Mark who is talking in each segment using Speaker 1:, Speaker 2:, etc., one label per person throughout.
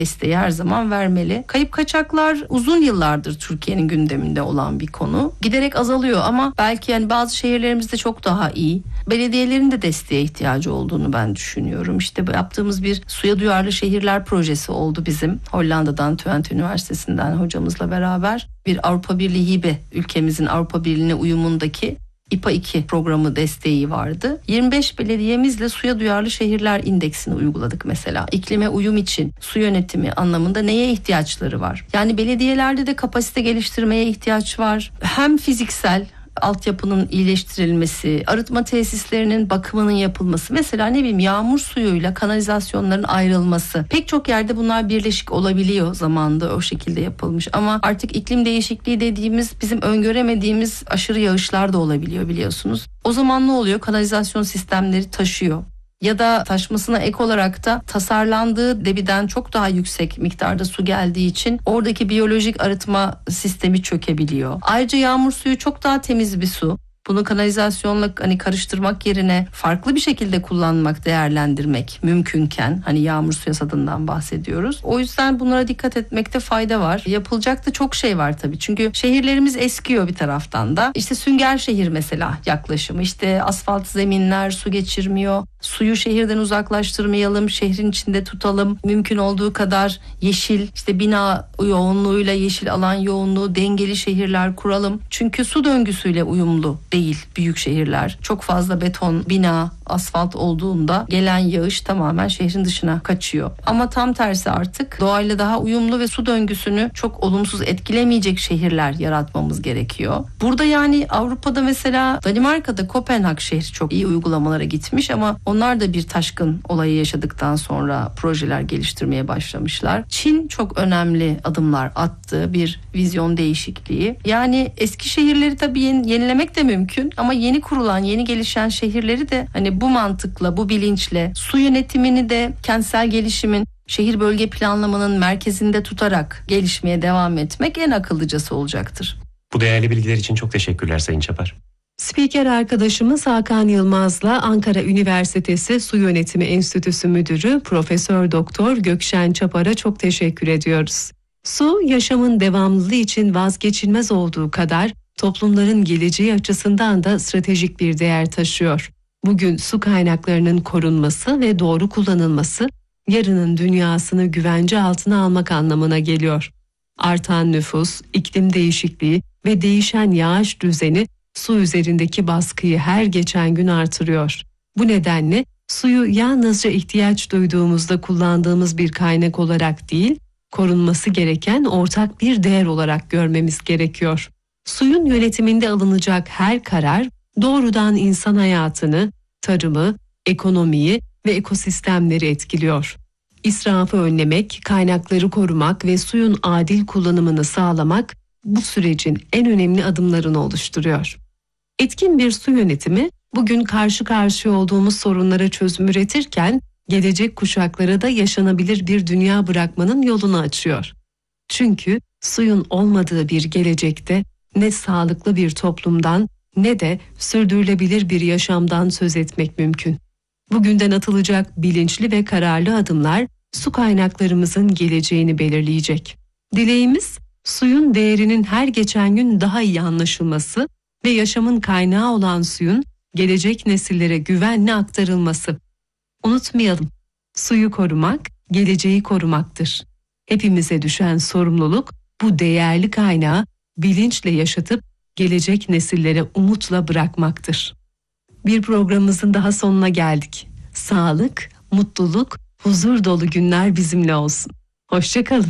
Speaker 1: desteği her zaman vermeli. Kayıp kaçaklar uzun yıllardır Türkiye'nin gündeminde olan bir konu. Giderek azalıyor ama belki yani bazı şehirlerimizde çok daha iyi. Belediyelerin de desteğe ihtiyacı olduğunu ben düşünüyorum. İşte yaptığımız bir suya duyarlı şehirler projesi oldu bizim. Hollanda'dan, Twente Üniversitesi'nden hocamızla beraber bir Avrupa Birliği hibe, ülkemizin Avrupa Birliği'ne uyumundaki İPA 2 programı desteği vardı. 25 belediyemizle suya duyarlı şehirler indeksini uyguladık mesela. İklime uyum için su yönetimi anlamında neye ihtiyaçları var? Yani belediyelerde de kapasite geliştirmeye ihtiyaç var. Hem fiziksel altyapının iyileştirilmesi, arıtma tesislerinin bakımının yapılması, mesela ne bileyim yağmur suyuyla kanalizasyonların ayrılması. Pek çok yerde bunlar birleşik olabiliyor, zamanında o şekilde yapılmış ama artık iklim değişikliği dediğimiz bizim öngöremediğimiz aşırı yağışlar da olabiliyor biliyorsunuz. O zaman ne oluyor? Kanalizasyon sistemleri taşıyor. Ya da taşmasına ek olarak da tasarlandığı debiden çok daha yüksek miktarda su geldiği için oradaki biyolojik arıtma sistemi çökebiliyor. Ayrıca yağmur suyu çok daha temiz bir su. Bunu kanalizasyonla karıştırmak yerine farklı bir şekilde kullanmak, değerlendirmek mümkünken, yağmur suyu yasadığından bahsediyoruz. O yüzden bunlara dikkat etmekte fayda var. Yapılacak da çok şey var tabii. Çünkü şehirlerimiz eskiyor bir taraftan da. İşte sünger şehir mesela yaklaşımı. İşte asfalt zeminler su geçirmiyor. Suyu şehirden uzaklaştırmayalım, şehrin içinde tutalım. Mümkün olduğu kadar yeşil, işte bina yoğunluğuyla yeşil alan yoğunluğu, dengeli şehirler kuralım. Çünkü su döngüsüyle uyumlu değil büyük şehirler. Çok fazla beton, bina, asfalt olduğunda gelen yağış tamamen şehrin dışına kaçıyor. Ama tam tersi artık doğayla daha uyumlu ve su döngüsünü çok olumsuz etkilemeyecek şehirler yaratmamız gerekiyor. Burada Avrupa'da mesela Danimarka'da Kopenhag şehri çok iyi uygulamalara gitmiş ama onlar da bir taşkın olayı yaşadıktan sonra projeler geliştirmeye başlamışlar. Çin çok önemli adımlar attı, bir vizyon değişikliği. Yani eski şehirleri tabii yenilemek de mümkün ama yeni kurulan, yeni gelişen şehirleri de bu mantıkla, bu bilinçle su yönetimini de kentsel gelişimin, şehir bölge planlamanın merkezinde tutarak gelişmeye devam etmek en akıllıcası olacaktır.
Speaker 2: Bu değerli bilgiler için çok teşekkürler Sayın Çapar.
Speaker 3: Spiker arkadaşımız Hakan Yılmaz'la Ankara Üniversitesi Su Yönetimi Enstitüsü Müdürü Profesör Doktor Gökşen Çapar'a çok teşekkür ediyoruz. Su, yaşamın devamlılığı için vazgeçilmez olduğu kadar toplumların geleceği açısından da stratejik bir değer taşıyor. Bugün su kaynaklarının korunması ve doğru kullanılması, yarının dünyasını güvence altına almak anlamına geliyor. Artan nüfus, iklim değişikliği ve değişen yağış düzeni su üzerindeki baskıyı her geçen gün artırıyor. Bu nedenle suyu yalnızca ihtiyaç duyduğumuzda kullandığımız bir kaynak olarak değil, korunması gereken ortak bir değer olarak görmemiz gerekiyor. Suyun yönetiminde alınacak her karar doğrudan insan hayatını, tarımı, ekonomiyi ve ekosistemleri etkiliyor. İsrafı önlemek, kaynakları korumak ve suyun adil kullanımını sağlamak bu sürecin en önemli adımlarını oluşturuyor. Etkin bir su yönetimi bugün karşı karşıya olduğumuz sorunlara çözüm üretirken gelecek kuşaklara da yaşanabilir bir dünya bırakmanın yolunu açıyor. Çünkü suyun olmadığı bir gelecekte ne sağlıklı bir toplumdan ne de sürdürülebilir bir yaşamdan söz etmek mümkün. Bugünden atılacak bilinçli ve kararlı adımlar su kaynaklarımızın geleceğini belirleyecek. Dileğimiz suyun değerinin her geçen gün daha iyi anlaşılması ve yaşamın kaynağı olan suyun gelecek nesillere güvenle aktarılması. Unutmayalım, suyu korumak, geleceği korumaktır. Hepimize düşen sorumluluk bu değerli kaynağı bilinçle yaşatıp gelecek nesillere umutla bırakmaktır. Bir programımızın daha sonuna geldik. Sağlık, mutluluk, huzur dolu günler bizimle olsun. Hoşça kalın.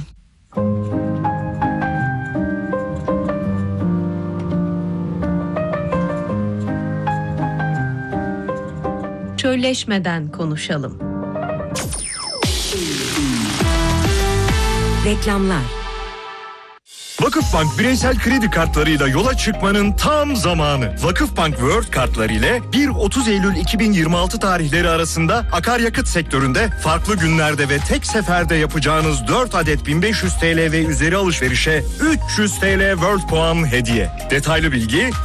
Speaker 4: Çölleşmeden konuşalım.
Speaker 5: Reklamlar.
Speaker 6: Vakıfbank bireysel kredi kartlarıyla yola çıkmanın tam zamanı. Vakıfbank World kartları ile 1-30 Eylül 2026 tarihleri arasında akaryakıt sektöründe farklı günlerde ve tek seferde yapacağınız 4 adet 1500 TL ve üzeri alışverişe 300 TL World puan hediye. Detaylı bilgi